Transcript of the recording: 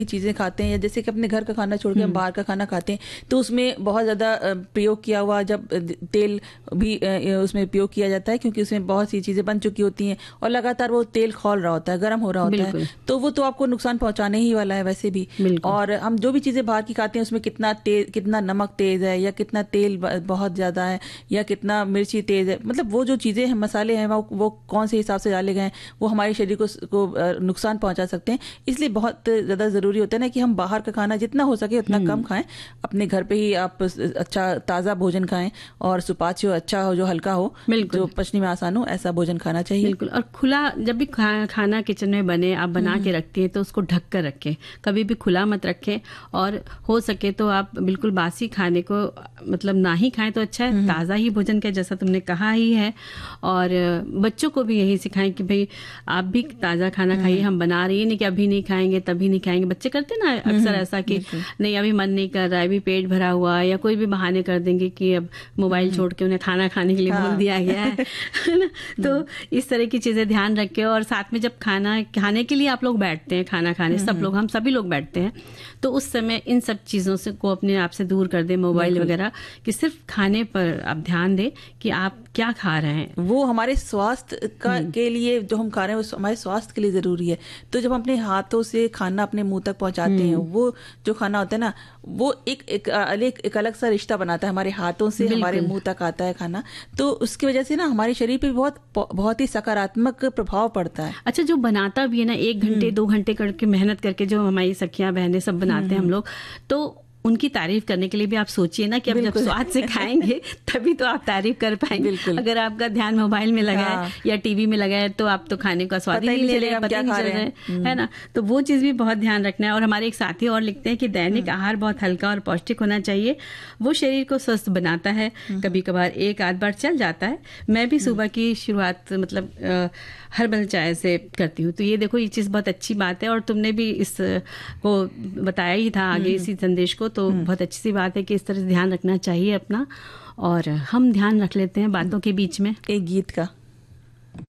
चीजें खाते हैं, या जैसे कि अपने घर का खाना छोड़ के हम बाहर का खाना खाते हैं, तो उसमें बहुत ज्यादा प्रयोग किया हुआ जब तेल भी उसमें उपयोग किया जाता है, क्योंकि उसमें बहुत सी चीजें बन चुकी होती हैं और लगातार वो तेल खौल रहा होता है, गर्म हो रहा होता है, तो वो तो आपको नुकसान पहुंचाने ही वाला है वैसे भी। और हम जो भी चीजें बाहर की खाते हैं उसमें कितना नमक तेज है, या कितना तेल बहुत ज्यादा है, या कितना मिर्ची तेज है, मतलब वो जो चीजें हैं, मसाले हैं, वो कौन से हिसाब से डाले गए हैं, वो हमारे शरीर को नुकसान पहुंचा सकते हैं। इसलिए बहुत ज्यादा जरूरी होता है ना कि हम बाहर का खाना जितना हो सके उतना कम खाएं, अपने घर पे ही आप अच्छा ताजा भोजन खाएं, और सुपाच्य अच्छा हो, जो हल्का हो, जो पचने में आसान हो, ऐसा भोजन खाना चाहिए। बिल्कुल। और खुला जब भी खाना किचन में बने, आप बना के रखती हैं तो उसको ढक कर रखें, कभी भी खुला मत रखें, और हो सके तो आप बिल्कुल बासी खाने को मतलब ना ही खाएं तो अच्छा है, ताज़ा ही भोजन का जैसा तुमने कहा ही है। और बच्चों को भी यही सिखाएं कि भाई आप भी ताज़ा खाना खाइए, हम बना रही है नहीं कि अभी नहीं खाएंगे तभी नहीं खाएंगे। बच्चे करते ना अक्सर ऐसा कि नहीं अभी मन नहीं कर रहा है, अभी पेट भरा हुआ है, या कोई भी बहाने कर देंगे कि अब मोबाइल छोड़ के उन्हें खाना खाने के लिए बोल दिया गया है ना। तो इस तरह की चीजें ध्यान रखें। और साथ में जब खाना खाने के लिए आप लोग बैठते हैं, खाना खाने सब लोग, हम सभी लोग बैठते हैं, तो उस समय इन सब चीजों से को अपने आप से दूर कर दें, मोबाइल वगैरह, कि सिर्फ खाने पर आप ध्यान दें कि आप क्या खा रहे हैं। वो हमारे स्वास्थ्य के लिए जो हम खा रहे हैं वो हमारे स्वास्थ्य के लिए जरूरी है। तो जब हम अपने हाथों से खाना अपने मुंह तक पहुंचाते हैं, वो जो खाना होता है ना, वो एक अलग सा रिश्ता बनाता है, हमारे हाथों से हमारे मुंह तक आता है खाना, तो उसकी वजह से ना हमारे शरीर पे बहुत ही सकारात्मक प्रभाव पड़ता है। अच्छा, जो बनाता भी है ना 1 घंटे 2 घंटे करके मेहनत करके, जो हमारी सखियां बहनें सब बनाते हैं हम लोग, तो उनकी तारीफ करने के लिए भी आप सोचिए ना कि अब जब स्वाद से खाएंगे तभी तो आप तारीफ कर पाएंगे। अगर आपका ध्यान मोबाइल में लगा है या टीवी में लगा है तो आप तो खाने का स्वाद ही नहीं ले रहे हैं, पता नहीं चल रहा है ना। तो वो चीज भी बहुत ध्यान रखना है। और हमारे एक साथी और लिखते हैं कि दैनिक आहार बहुत हल्का और पौष्टिक होना चाहिए, वो शरीर को स्वस्थ बनाता है। कभी कभार एक आध बार चल जाता है। मैं भी सुबह की शुरुआत मतलब हर्बल चाय से करती हूँ, तो ये देखो ये चीज बहुत अच्छी बात है। और तुमने भी इस को बताया ही था आगे इसी संदेश को, तो बहुत अच्छी सी बात है कि इस तरह से ध्यान रखना चाहिए अपना। और हम ध्यान रख लेते हैं बातों के बीच में एक गीत का।